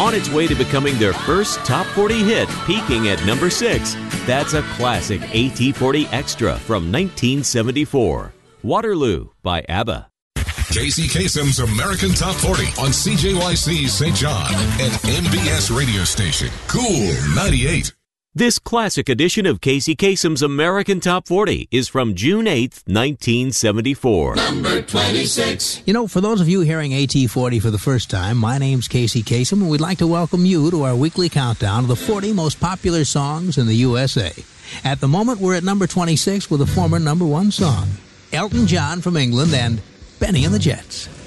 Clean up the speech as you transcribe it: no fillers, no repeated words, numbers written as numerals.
On its way to becoming their first top 40 hit, peaking at number 6. That's a classic AT40 Extra from 1974. Waterloo by ABBA. Casey Kasem's American Top 40 on CJYC St. John and MBS radio station, Cool 98. This classic edition of Casey Kasem's American Top 40 is from June 8th, 1974. Number 26. You know, for those of you hearing AT40 for the first time, my name's Casey Kasem, and we'd like to welcome you to our weekly countdown of the 40 most popular songs in the USA. At the moment, we're at number 26 with a former number 1 song, Elton John from England and Benny and the Jets.